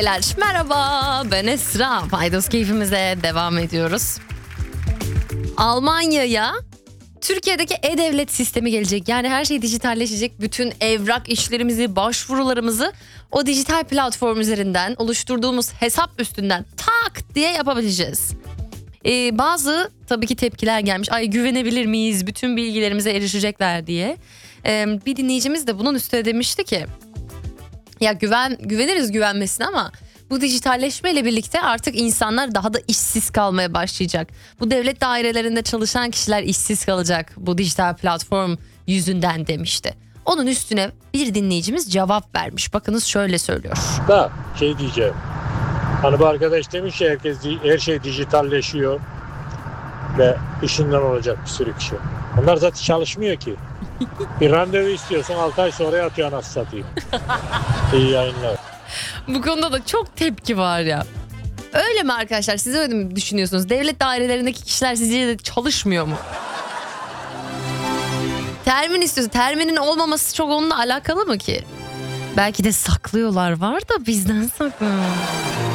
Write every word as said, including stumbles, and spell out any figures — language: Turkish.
Elaş, merhaba, ben Esra. Paydos keyfimize devam ediyoruz. Almanya'ya Türkiye'deki e-devlet sistemi gelecek. Yani her şey dijitalleşecek. Bütün evrak işlerimizi, başvurularımızı o dijital platform üzerinden oluşturduğumuz hesap üstünden tak diye yapabileceğiz. Ee, bazı tabii ki tepkiler gelmiş. Ay güvenebilir miyiz? Bütün bilgilerimize erişecekler diye. Ee, bir dinleyicimiz de bunun üstüne demişti ki ya güven güveniriz güvenmesine ama bu dijitalleşmeyle birlikte artık insanlar daha da işsiz kalmaya başlayacak. Bu devlet dairelerinde çalışan kişiler işsiz kalacak bu dijital platform yüzünden demişti. Onun üstüne bir dinleyicimiz cevap vermiş. Bakınız şöyle söylüyor. Da şey diyeceğim. Hani bu arkadaş demiş ya herkes her şey dijitalleşiyor ve işinden olacak bir sürü kişi. Onlar zaten çalışmıyor ki. Bir randevu istiyorsun altı ay sonra yatıyor anasını satayım. İyi yayınlar. Bu konuda da çok tepki var ya. Öyle mi arkadaşlar? Siz öyle mi düşünüyorsunuz? Devlet dairelerindeki kişiler sizce de çalışmıyor mu? Termin istiyorsun. Terminin olmaması çok onunla alakalı mı ki? Belki de saklıyorlar, var da bizden saklıyorlar.